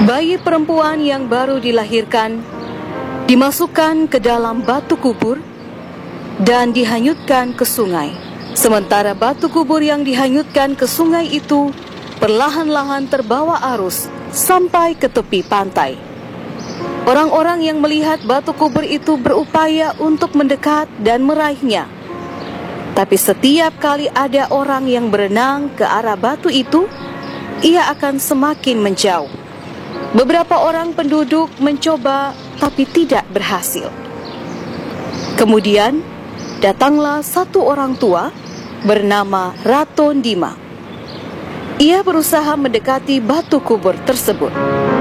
Bayi perempuan yang baru dilahirkan dimasukkan ke dalam batu kubur dan dihanyutkan ke sungai. Sementara batu kubur yang dihanyutkan ke sungai itu perlahan-lahan terbawa arus sampai ke tepi pantai. Orang-orang yang melihat batu kubur itu berupaya untuk mendekat dan meraihnya. Tapi setiap kali ada orang yang berenang ke arah batu itu, ia akan semakin menjauh. Beberapa orang penduduk mencoba tapi tidak berhasil. Kemudian datanglah satu orang tua bernama Ratondima. Ia berusaha mendekati batu kubur tersebut.